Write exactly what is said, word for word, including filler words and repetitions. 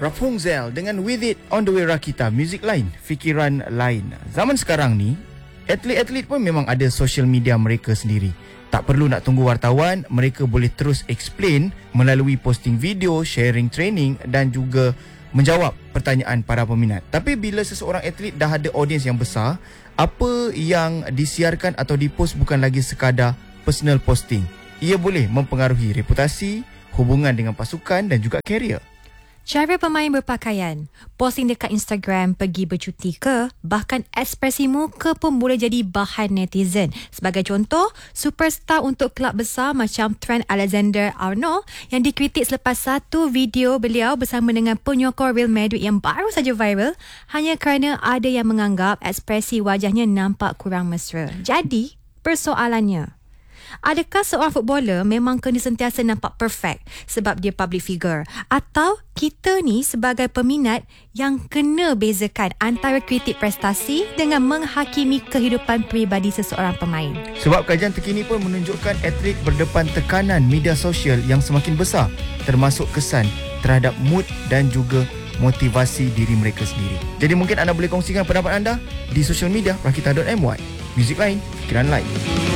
Rapunzel dengan With It On The Way Rakita, muzik lain, fikiran lain. Zaman sekarang ni, atlet-atlet pun memang ada social media mereka sendiri. Tak perlu nak tunggu wartawan, mereka boleh terus explain melalui posting video, sharing training dan juga menjawab pertanyaan para peminat. Tapi bila seseorang atlet dah ada audiens yang besar, apa yang disiarkan atau dipost bukan lagi sekadar personal posting. Ia boleh mempengaruhi reputasi, hubungan dengan pasukan dan juga karier. Cara pemain berpakaian, posting dekat Instagram pergi bercuti ke, bahkan ekspresi muka pun boleh jadi bahan netizen. Sebagai contoh, superstar untuk kelab besar macam Trent Alexander-Arnold yang dikritik selepas satu video beliau bersama dengan penyokong Real Madrid yang baru saja viral hanya kerana ada yang menganggap ekspresi wajahnya nampak kurang mesra. Jadi, persoalannya, adakah seorang footballer memang kena sentiasa nampak perfect sebab dia public figure? Atau kita ni sebagai peminat yang kena bezakan antara kritik prestasi dengan menghakimi kehidupan peribadi seseorang pemain? Sebab kajian terkini pun menunjukkan atlet berdepan tekanan media sosial yang semakin besar, termasuk kesan terhadap mood dan juga motivasi diri mereka sendiri. Jadi mungkin anda boleh kongsikan pendapat anda di social media rakita dot my. Muzik lain, fikiran lain.